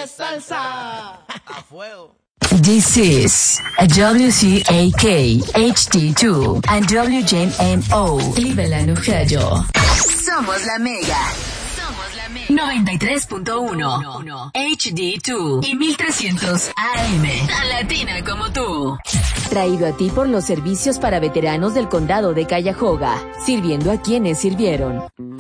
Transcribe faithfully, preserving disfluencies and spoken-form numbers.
es salsa. A fuego. This is W C A K H D two and W J M O Cleveland, Ohio. Somos la Mega. Somos la Mega. noventa y tres punto uno H D dos y mil trescientos A M. Tan latina como tú. Traído a ti por los servicios para veteranos del condado de Cuyahoga, sirviendo a quienes sirvieron.